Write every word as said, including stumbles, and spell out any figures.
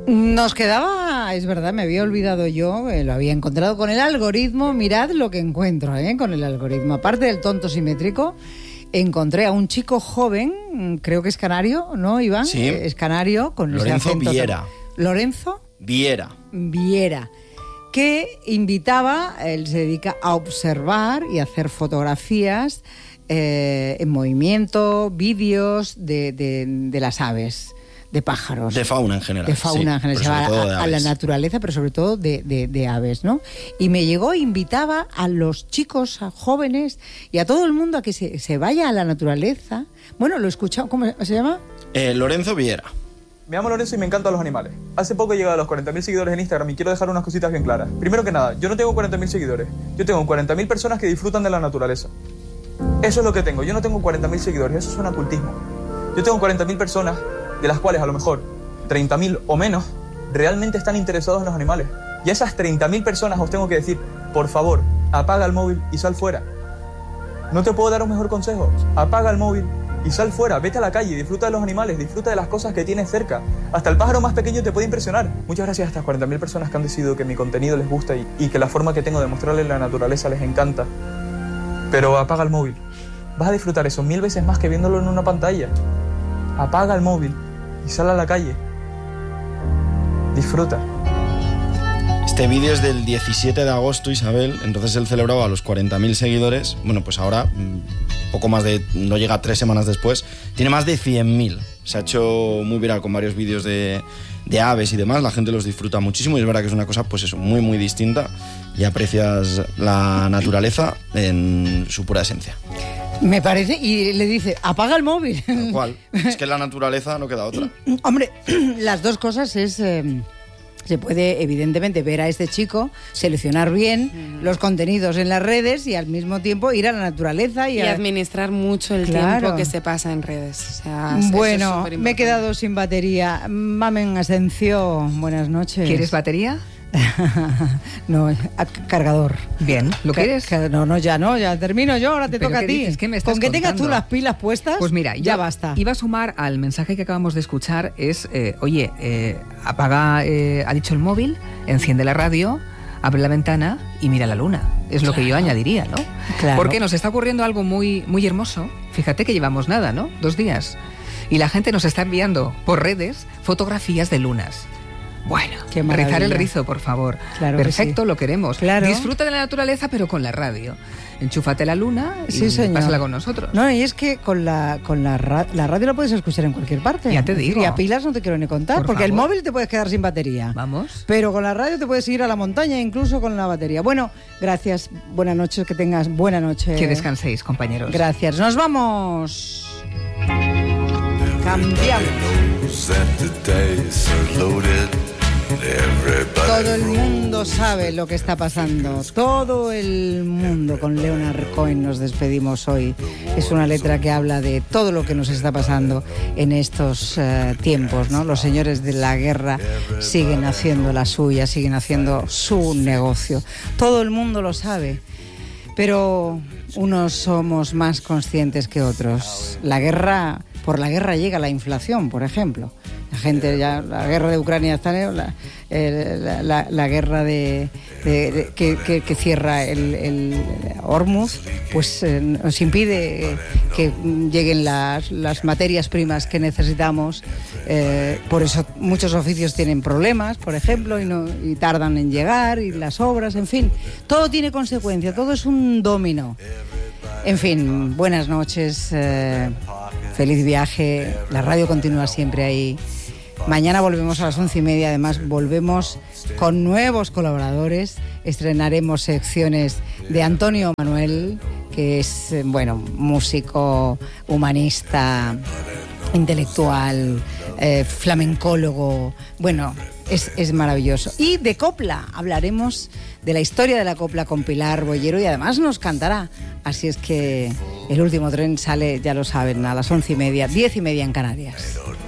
Nos quedaba, es verdad, me había olvidado yo, eh, lo había encontrado con el algoritmo. Mirad lo que encuentro eh, con el algoritmo. Aparte del tonto simétrico, encontré a un chico joven, creo que es canario, ¿no, Iván? Sí. Eh, es canario. Con Lorenzo ese acento. Viera. ¿Lorenzo? Viera. Viera. Que invitaba, él se dedica a observar y a hacer fotografías eh, en movimiento, vídeos de, de, de las aves. De pájaros. De fauna en general. De fauna sí, en general. Se va a, a la naturaleza, pero sobre todo de, de, de aves, ¿no? Y me llegó, invitaba a los chicos, a jóvenes y a todo el mundo a que se, se vaya a la naturaleza. Bueno, lo he escuchado, ¿cómo se llama? Eh, Lorenzo Viera. Me llamo Lorenzo y me encantan los animales. Hace poco he llegado a los cuarenta mil seguidores en Instagram y quiero dejar unas cositas bien claras. Primero que nada, yo no tengo cuarenta mil seguidores. Yo tengo cuarenta mil personas que disfrutan de la naturaleza. Eso es lo que tengo. Yo no tengo cuarenta mil seguidores. Eso es un ocultismo. Yo tengo cuarenta mil personas, de las cuales a lo mejor treinta mil o menos realmente están interesados en los animales. Y a esas treinta mil personas os tengo que decir, por favor, apaga el móvil y sal fuera. No te puedo dar un mejor consejo. Apaga el móvil y sal fuera. Vete a la calle, disfruta de los animales, disfruta de las cosas que tienes cerca. Hasta el pájaro más pequeño te puede impresionar. Muchas gracias a estas cuarenta mil personas que han decidido que mi contenido les gusta y, y que la forma que tengo de mostrarles la naturaleza les encanta. Pero apaga el móvil. Vas a disfrutar eso mil veces más que viéndolo en una pantalla. Apaga el móvil y sal a la calle. Disfruta. Este vídeo es del diecisiete de agosto, Isabel. Entonces él celebraba a los cuarenta mil seguidores. Bueno, pues ahora, poco más de... no llega a tres semanas después, tiene más de cien mil. Se ha hecho muy viral con varios vídeos de, de aves y demás. La gente los disfruta muchísimo y es verdad que es una cosa, pues eso, muy, muy distinta. Y aprecias la naturaleza en su pura esencia. Me parece, y le dice, apaga el móvil. Tal cual. Es que en la naturaleza no queda otra. Hombre, las dos cosas es... Eh, se puede, evidentemente, ver a este chico, seleccionar bien mm. los contenidos en las redes y al mismo tiempo ir a la naturaleza. Y, y a... administrar mucho el claro. tiempo que se pasa en redes. O sea, bueno, me he quedado sin batería. Mamen Asencio, buenas noches. ¿Quieres batería? No, cargador. Bien, ¿lo Ca- quieres? ca- no, no, ya no, ya termino yo, ahora te ¿Pero toca a qué ti. dices? ¿Qué me estás Con que contando? tengas tú las pilas puestas, Pues mira, ya yo basta. Iba a sumar al mensaje que acabamos de escuchar, es, eh, oye, eh, apaga, eh, ha dicho el móvil, enciende la radio, abre la ventana y mira la luna. Es lo que yo añadiría, ¿no? Claro. Porque nos está ocurriendo algo muy, muy hermoso. Fíjate que llevamos nada, ¿no? Dos días. Y la gente nos está enviando por redes fotografías de lunas. Bueno, Qué maravilla. rizar el rizo, por favor. Claro que Perfecto, sí. lo queremos. Claro. Disfruta de la naturaleza, pero con la radio. Enchúfate la luna y Sí, señor. pásala con nosotros. No, y es que con la con la, ra- la radio la puedes escuchar en cualquier parte. Ya te Es decir, digo. Y a pilas no te quiero ni contar, Por porque el favor. móvil te puedes quedar sin batería. Vamos. Pero con la radio te puedes ir a la montaña, incluso con la batería. Bueno, gracias, buenas noches, que tengas buena noche. Que descanséis, compañeros. Gracias, nos vamos. Cambiamos. Todo el mundo sabe lo que está pasando. Todo el mundo. Con Leonard Cohen nos despedimos hoy. Es una letra que habla de todo lo que nos está pasando en estos uh, tiempos, ¿no? Los señores de la guerra siguen haciendo la suya, siguen haciendo su negocio. Todo el mundo lo sabe. Pero unos somos más conscientes que otros. La guerra, por la guerra llega la inflación, por ejemplo. La gente ya, la guerra de Ucrania está, la, la, la, la guerra de, de, de que, que, que cierra el, el Hormuz, pues eh, nos impide que lleguen las, las materias primas que necesitamos. Eh, por eso muchos oficios tienen problemas, por ejemplo, y, no, y tardan en llegar, y las obras, en fin, todo tiene consecuencia, todo es un dominó. En fin, buenas noches, eh, feliz viaje, la radio continúa siempre ahí. Mañana volvemos a las once y media, además volvemos con nuevos colaboradores, estrenaremos secciones de Antonio Manuel, que es, bueno, músico, humanista, intelectual, eh, flamencólogo, bueno, es, es maravilloso. Y de copla, hablaremos de la historia de la copla con Pilar Bollero y además nos cantará. Así es que el último tren sale, ya lo saben, a las once y media, diez y media en Canarias.